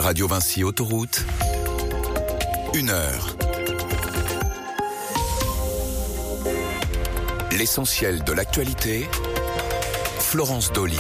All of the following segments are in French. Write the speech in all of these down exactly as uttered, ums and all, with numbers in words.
Radio Vinci Autoroute, une heure. L'essentiel de l'actualité, Florence Dolly.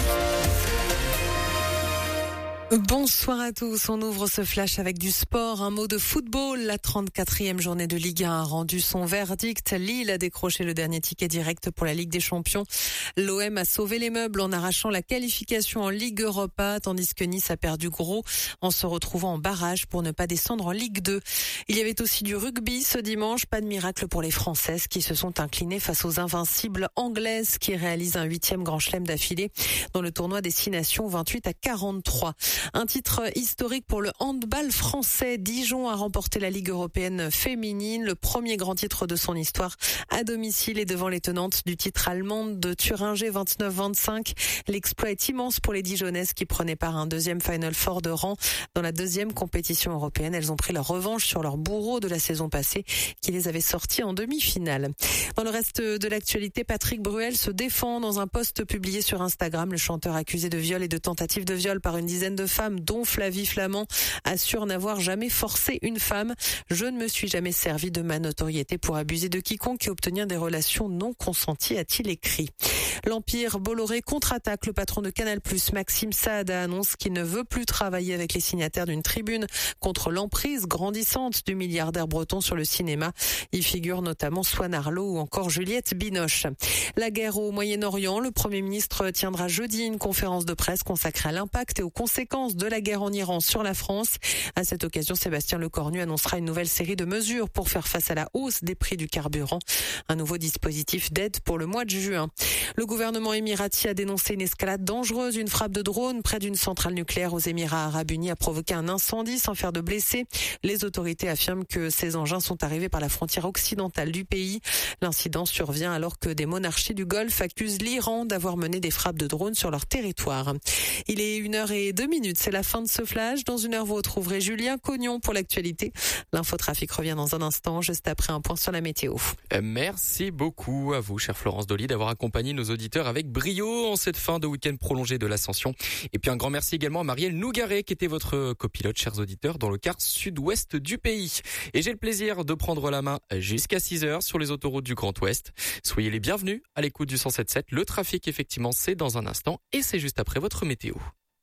Bonsoir à tous, on ouvre ce flash avec du sport, un mot de football. La trente-quatrième journée de Ligue un a rendu son verdict. Lille a décroché le dernier ticket direct pour la Ligue des Champions. L'O M a sauvé les meubles en arrachant la qualification en Ligue Europa, tandis que Nice a perdu gros en se retrouvant en barrage pour ne pas descendre en Ligue deux. Il y avait aussi du rugby ce dimanche, pas de miracle pour les Françaises qui se sont inclinées face aux invincibles anglaises qui réalisent un huitième grand chelem d'affilée dans le tournoi des Six Nations, vingt-huit à quarante-trois. Un titre historique pour le handball français. Dijon a remporté la Ligue européenne féminine, le premier grand titre de son histoire à domicile et devant les tenantes du titre allemande de Thuringe vingt-neuf vingt-cinq. L'exploit est immense pour les Dijonnaises qui prenaient part à un deuxième Final Four de rang dans la deuxième compétition européenne. Elles ont pris leur revanche sur leur bourreau de la saison passée qui les avait sorties en demi-finale. Dans le reste de l'actualité, Patrick Bruel se défend dans un post publié sur Instagram. Le chanteur accusé de viol et de tentative de viol par une dizaine de femmes, dont Flavie Flamand, assure n'avoir jamais forcé une femme. Je ne me suis jamais servi de ma notoriété pour abuser de quiconque et obtenir des relations non consenties, a-t-il écrit. L'Empire Bolloré contre-attaque. Le patron de Canal plus, Maxime Saada, annonce qu'il ne veut plus travailler avec les signataires d'une tribune contre l'emprise grandissante du milliardaire breton sur le cinéma. Y figurent notamment Swan Arlo ou encore Juliette Binoche. La guerre au Moyen-Orient. Le Premier ministre tiendra jeudi une conférence de presse consacrée à l'impact et aux conséquences de la guerre en Iran sur la France. À cette occasion, Sébastien Lecornu annoncera une nouvelle série de mesures pour faire face à la hausse des prix du carburant. Un nouveau dispositif d'aide pour le mois de juin. Le gouvernement émirati a dénoncé une escalade dangereuse. Une frappe de drone près d'une centrale nucléaire aux Émirats arabes unis a provoqué un incendie sans faire de blessés. Les autorités affirment que ces engins sont arrivés par la frontière occidentale du pays. L'incident survient alors que des monarchies du Golfe accusent l'Iran d'avoir mené des frappes de drone sur leur territoire. Il est une heure et deux minutes. C'est la fin de ce flash. Dans une heure, vous retrouverez Julien Cognon pour l'actualité. L'infotrafic revient dans un instant, juste après un point sur la météo. Merci beaucoup à vous, chère Florence Dolly, d'avoir accompagné nos auditeurs avec brio en cette fin de week-end prolongé de l'Ascension. Et puis un grand merci également à Marielle Nougaret, qui était votre copilote, chers auditeurs, dans le quart sud-ouest du pays. Et j'ai le plaisir de prendre la main jusqu'à six heures sur les autoroutes du Grand Ouest. Soyez les bienvenus à l'écoute du cent sept virgule sept. Le trafic, effectivement, c'est dans un instant et c'est juste après votre météo.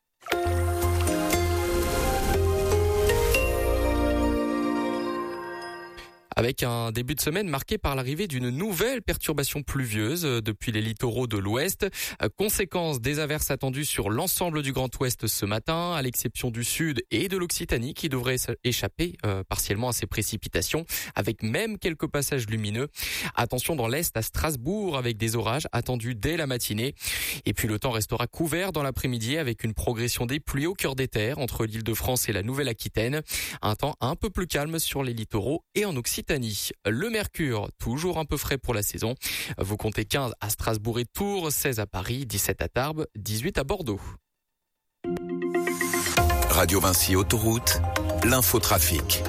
Avec un début de semaine marqué par l'arrivée d'une nouvelle perturbation pluvieuse depuis les littoraux de l'Ouest. Conséquence des averses attendues sur l'ensemble du Grand Ouest ce matin, à l'exception du Sud et de l'Occitanie qui devraient échapper euh, partiellement à ces précipitations, avec même quelques passages lumineux. Attention dans l'Est à Strasbourg avec des orages attendus dès la matinée. Et puis le temps restera couvert dans l'après-midi avec une progression des pluies au cœur des terres entre l'Île-de-France et la Nouvelle-Aquitaine. Un temps un peu plus calme sur les littoraux et en Occitanie. Le mercure, toujours un peu frais pour la saison. Vous comptez quinze à Strasbourg et Tours, seize à Paris, dix-sept à Tarbes, dix-huit à Bordeaux. Radio Vinci Autoroute, l'infotrafic.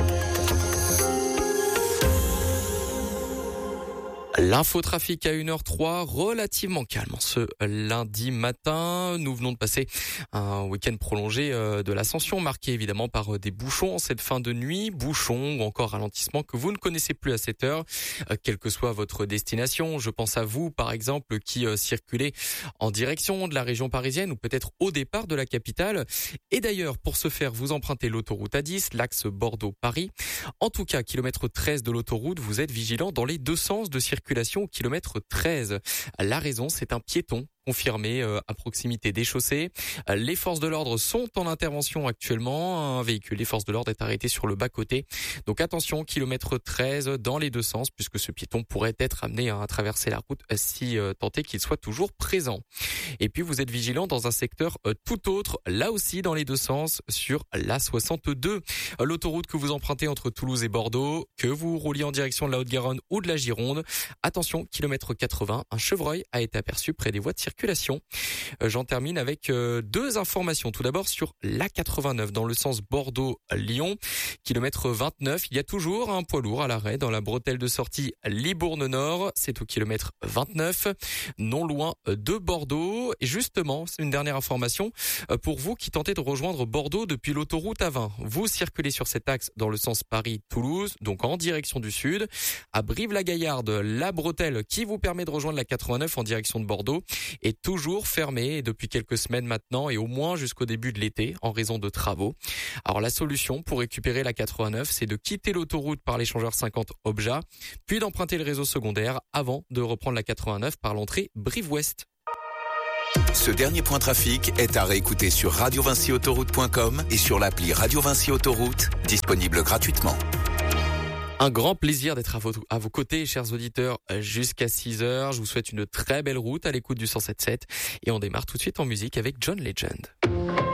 L'infotrafic à une heure trois, relativement calme ce lundi matin. Nous venons de passer un week-end prolongé de l'Ascension, marqué évidemment par des bouchons en cette fin de nuit, bouchons ou encore ralentissements que vous ne connaissez plus à cette heure, quelle que soit votre destination. Je pense à vous, par exemple, qui circulez en direction de la région parisienne ou peut-être au départ de la capitale. Et d'ailleurs, pour ce faire, vous empruntez l'autoroute A dix, l'axe Bordeaux-Paris. En tout cas, kilomètre treize de l'autoroute, vous êtes vigilant dans les deux sens de circulation. Circulation au kilomètre treize. La raison, c'est un piéton confirmé euh, à proximité des chaussées. Euh, les forces de l'ordre sont en intervention actuellement. Un véhicule des forces de l'ordre est arrêté sur le bas-côté. Donc attention, kilomètre treize dans les deux sens, puisque ce piéton pourrait être amené à traverser la route si euh, tant est qu'il soit toujours présent. Et puis vous êtes vigilant dans un secteur euh, tout autre, là aussi dans les deux sens, sur l'A soixante-deux. Euh, l'autoroute que vous empruntez entre Toulouse et Bordeaux, que vous rouliez en direction de la Haute-Garonne ou de la Gironde. Attention, kilomètre quatre-vingts, un chevreuil a été aperçu près des voies de circulation. circulation. Euh, j'en termine avec euh, deux informations. Tout d'abord sur l'A quatre-vingt-neuf dans le sens Bordeaux-Lyon, kilomètre vingt-neuf. Il y a toujours un poids lourd à l'arrêt dans la bretelle de sortie Libourne-Nord. C'est au kilomètre vingt-neuf, non loin de Bordeaux. Et justement, c'est une dernière information pour vous qui tentez de rejoindre Bordeaux depuis l'autoroute A vingt. Vous circulez sur cet axe dans le sens Paris-Toulouse, donc en direction du sud. À Brive-la-Gaillarde, la bretelle qui vous permet de rejoindre la quatre-vingt-neuf en direction de Bordeaux est toujours fermée depuis quelques semaines maintenant et au moins jusqu'au début de l'été en raison de travaux. Alors la solution pour récupérer la quatre-vingt-neuf, c'est de quitter l'autoroute par l'échangeur cinquante Obja, puis d'emprunter le réseau secondaire avant de reprendre la quatre-vingt-neuf par l'entrée Brive-Ouest. Ce dernier point trafic est à réécouter sur radio vinci autoroute point com et sur l'appli Radio Vinci Autoroute, disponible gratuitement. Un grand plaisir d'être à vos, à vos côtés, chers auditeurs, jusqu'à six heures. Je vous souhaite une très belle route à l'écoute du cent sept sept et on démarre tout de suite en musique avec John Legend.